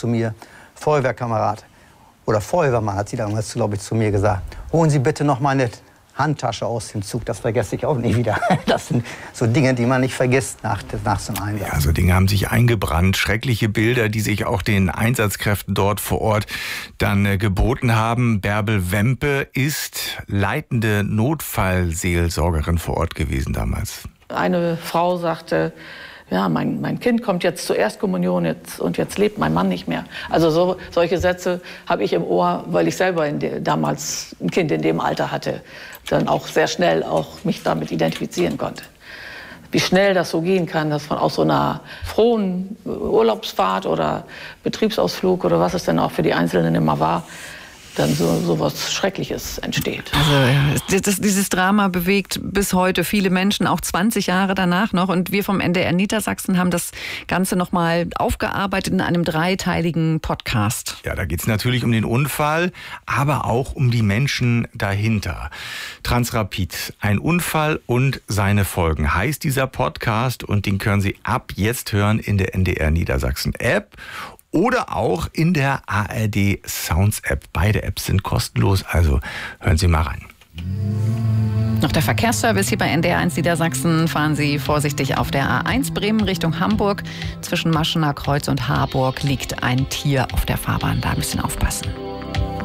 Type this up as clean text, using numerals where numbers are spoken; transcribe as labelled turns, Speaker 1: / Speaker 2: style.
Speaker 1: zu mir, Feuerwehrkamerad oder Feuerwehrmann, hat sie damals, glaube ich, zu mir gesagt, holen Sie bitte noch mal eine Handtasche aus dem Zug, das vergesse ich auch nie wieder. Das sind so Dinge, die man nicht vergisst nach so einem Einsatz.
Speaker 2: Ja, so Dinge haben sich eingebrannt. Schreckliche Bilder, die sich auch den Einsatzkräften dort vor Ort dann geboten haben. Bärbel Wempe ist leitende Notfallseelsorgerin vor Ort gewesen damals.
Speaker 3: Eine Frau sagte, ja, mein Kind kommt jetzt zur Erstkommunion und jetzt lebt mein Mann nicht mehr. Also solche Sätze habe ich im Ohr, weil ich selber damals ein Kind in dem Alter hatte. Dann auch sehr schnell auch mich damit identifizieren konnte. Wie schnell das so gehen kann, dass von aus so einer frohen Urlaubsfahrt oder Betriebsausflug oder was es denn auch für die Einzelnen immer war, dann so was Schreckliches entsteht.
Speaker 4: Also dieses Drama bewegt bis heute viele Menschen, auch 20 Jahre danach noch. Und wir vom NDR Niedersachsen haben das Ganze nochmal aufgearbeitet in einem 3-teiligen Podcast.
Speaker 2: Ja, da geht's natürlich um den Unfall, aber auch um die Menschen dahinter. Transrapid, ein Unfall und seine Folgen, heißt dieser Podcast. Und den können Sie ab jetzt hören in der NDR Niedersachsen App. Oder auch in der ARD Sounds App. Beide Apps sind kostenlos, also hören Sie mal rein.
Speaker 4: Noch der Verkehrsservice hier bei NDR1 Niedersachsen. Fahren Sie vorsichtig auf der A1 Bremen Richtung Hamburg. Zwischen Maschener Kreuz und Harburg liegt ein Tier auf der Fahrbahn. Da ein bisschen aufpassen.